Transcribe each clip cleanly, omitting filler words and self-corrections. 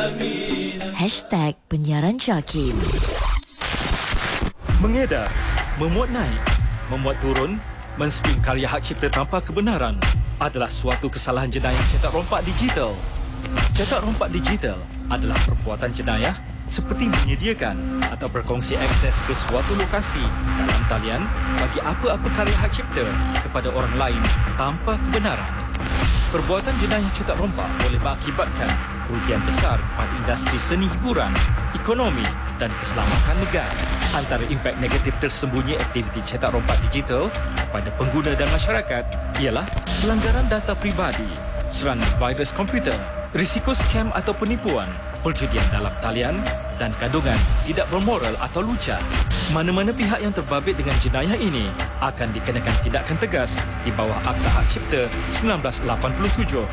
Penyiaran Jakim. Mengedar, memuat naik, memuat turun, menswing karya hak cipta tanpa kebenaran adalah suatu kesalahan jenayah cetak rompak digital. Cetak rompak digital adalah perbuatan jenayah seperti menyediakan atau berkongsi akses ke suatu lokasi dalam talian bagi apa-apa karya hak cipta kepada orang lain tanpa kebenaran. Perbuatan jenayah cetak rompak boleh mengakibatkan kerugian besar kepada industri seni hiburan, ekonomi dan keselamatan negara. Antara impak negatif tersembunyi aktiviti cetak rompak digital kepada pengguna dan masyarakat ialah pelanggaran data pribadi, serangan virus komputer, risiko skam atau penipuan, perjudian dalam talian dan kandungan tidak bermoral atau lucah. Mana-mana pihak yang terbabit dengan jenayah ini akan dikenakan tindakan tegas di bawah Akta Hak Cipta 1987.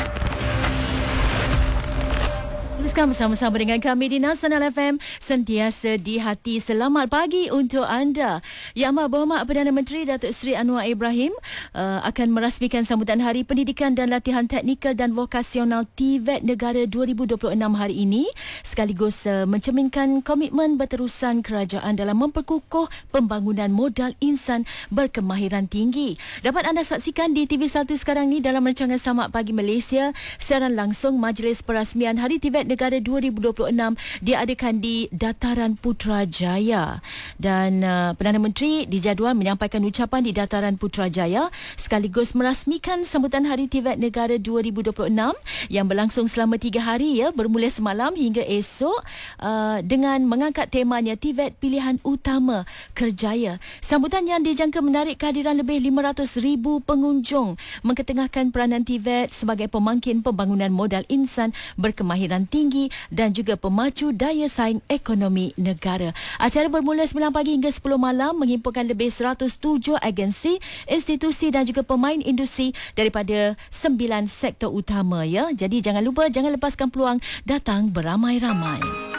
Teruskan bersama-sama dengan kami di Nasional FM, sentiasa di hati. Selamat pagi untuk anda. Yang Amat Berhormat Perdana Menteri Datuk Seri Anwar Ibrahim akan merasmikan sambutan Hari Pendidikan dan Latihan Teknikal dan Vokasional TVET Negara 2026 hari ini, sekaligus mencerminkan komitmen berterusan kerajaan dalam memperkukuh pembangunan modal insan berkemahiran tinggi. Dapat anda saksikan di TV1 sekarang ni dalam rancangan Selamat Pagi Malaysia, siaran langsung majlis perasmian Hari TVET Negara 2026 diadakan di Dataran Putrajaya, dan Perdana Menteri dijadual menyampaikan ucapan di Dataran Putrajaya sekaligus merasmikan sambutan Hari TVET Negara 2026 yang berlangsung selama 3 hari bermula semalam hingga esok, dengan mengangkat temanya TVET Pilihan Utama Kerjaya. Sambutan yang dijangka menarik kehadiran lebih 500,000 pengunjung, mengetengahkan peranan TVET sebagai pemangkin pembangunan modal insan berkemahiran tinggi dan juga pemacu daya saing ekonomi negara. Acara bermula 9 pagi hingga 10 malam, menghimpunkan lebih 107 agensi, institusi dan juga pemain industri daripada 9 sektor utama. Jadi jangan lupa, jangan lepaskan peluang datang beramai-ramai.